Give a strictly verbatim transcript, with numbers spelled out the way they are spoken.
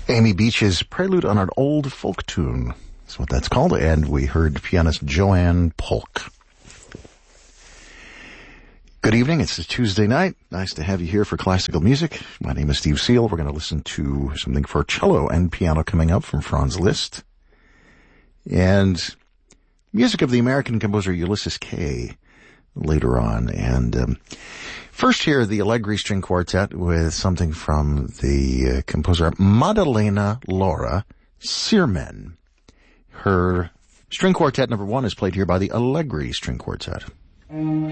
Amy Beach's Prelude on an Old Folk Tune. That's what that's called. And we heard pianist Joanne Polk. Good evening. It's a Tuesday night. Nice to have you here for classical music. My name is Steve Seal. We're going to listen to something for cello and piano coming up from Franz Liszt. And music of the American composer Ulysses Kay later on. And um, first here, the Allegri String Quartet with something from the uh, composer Maddalena Laura Sirmen. Her string quartet number one is played here by the Allegri String Quartet.